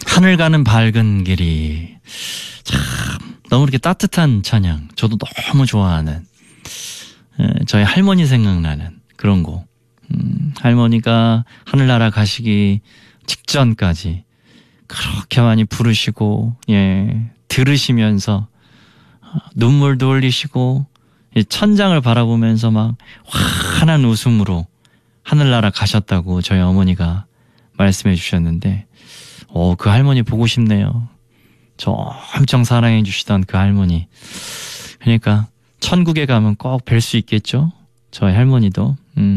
하늘 가는 밝은 길이. 참 너무 이렇게 따뜻한 찬양. 저도 너무 좋아하는 저희 할머니 생각나는 그런 곡. 할머니가 하늘나라 가시기 직전까지 그렇게 많이 부르시고 들으시면서 눈물도 흘리시고 천장을 바라보면서 막 환한 웃음으로 하늘나라 가셨다고 저희 어머니가 말씀해 주셨는데 그 할머니 보고 싶네요. 저 엄청 사랑해 주시던 그 할머니. 그러니까 천국에 가면 꼭 뵐 수 있겠죠? 저희 할머니도.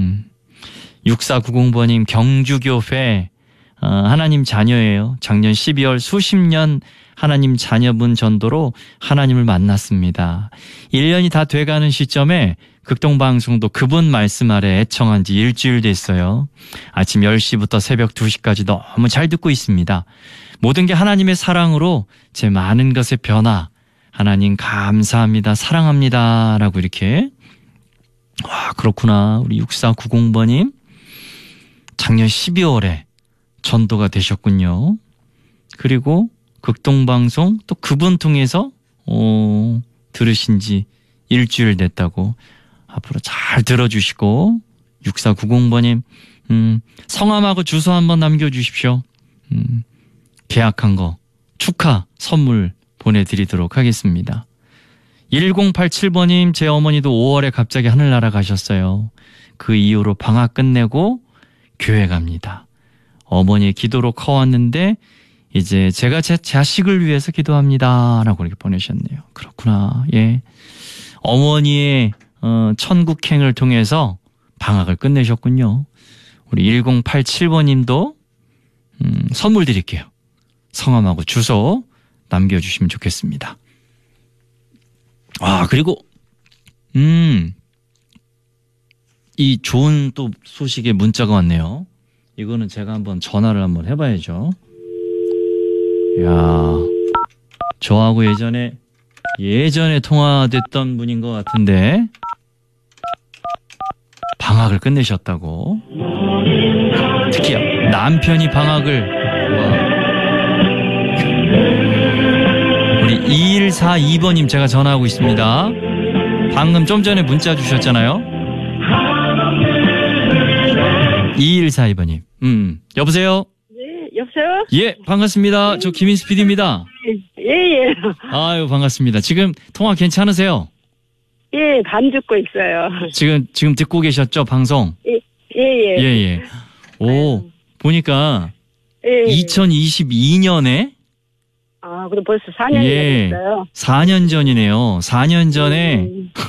6490번님 경주교회 하나님 자녀예요. 작년 12월 수십 년 하나님 자녀분 전도로 하나님을 만났습니다. 1년이 다 돼가는 시점에 극동방송도 그분 말씀 아래 애청한 지 일주일 됐어요. 아침 10시부터 새벽 2시까지 너무 잘 듣고 있습니다. 모든 게 하나님의 사랑으로 제 많은 것의 변화 하나님 감사합니다. 사랑합니다. 라고 이렇게 그렇구나. 우리 6490번님 작년 12월에 전도가 되셨군요. 그리고 극동방송 또 그분 통해서 들으신 지 일주일 됐다고 앞으로 잘 들어주시고 6490번님 성함하고 주소 한번 남겨주십시오. 계약한 거 축하 선물 보내드리도록 하겠습니다. 1087번님 제 어머니도 5월에 갑자기 하늘나라 가셨어요. 그 이후로 방학 끝내고 교회 갑니다. 어머니의 기도로 커왔는데 이제 제가 제 자식을 위해서 기도합니다. 라고 이렇게 보내셨네요. 그렇구나. 예. 어머니의 천국행을 통해서 방학을 끝내셨군요. 우리 1087번님도 선물 드릴게요. 성함하고 주소 남겨주시면 좋겠습니다. 그리고 이 좋은 또 소식에 문자가 왔네요. 이거는 제가 한번 전화를 한번 해봐야죠. 이야, 저하고 예전에 통화됐던 분인 것 같은데 방학을 끝내셨다고. 특히 남편이 방학을 우리 2142번님 제가 전화하고 있습니다. 방금 좀 전에 문자 주셨잖아요. 2142번님. 여보세요? 네, 여보세요? 예, 반갑습니다. 저 김인수 PD입니다. 예. 아유, 반갑습니다. 지금 통화 괜찮으세요? 예, 반 듣고 있어요. 지금 듣고 계셨죠, 방송? 예. 오, 보니까 2022년에 그럼 벌써 4년이 됐어요. 4년 전이네요. 4년 전에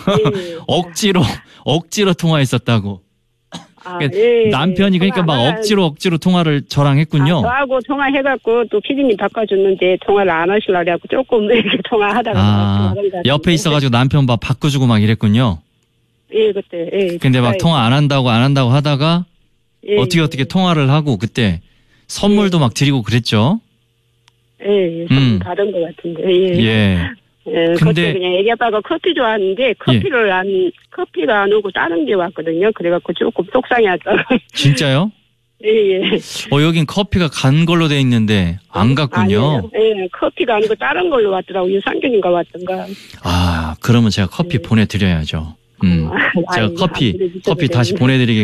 억지로 통화했었다고. 남편이 그러니까 막 억지로 통화를 저랑 했군요. 저하고 통화해갖고 또 피디님 바꿔줬는데 통화를 안 하시려고 해갖고 조금 이렇게 통화하다가 옆에 있어가지고 남편 막 바꿔주고 막 이랬군요. 예, 그때. 근데 막 통화 안 한다고 하다가 어떻게 통화를 하고 그때 선물도 막 드리고 그랬죠. 선물 받은 것 같은데. 근데 그냥 애기 아빠가 커피 좋아하는데 커피가 안 오고 다른 게 왔거든요. 그래갖고 조금 속상해하다가. 진짜요? 예. 여긴 커피가 간 걸로 돼 있는데 안 갔군요. 아니에요. 커피가 아니고 다른 걸로 왔더라고요. 유산균인가 왔던가. 그러면 제가 커피 보내드려야죠. 제가 커피 다시 보내드리겠습니다.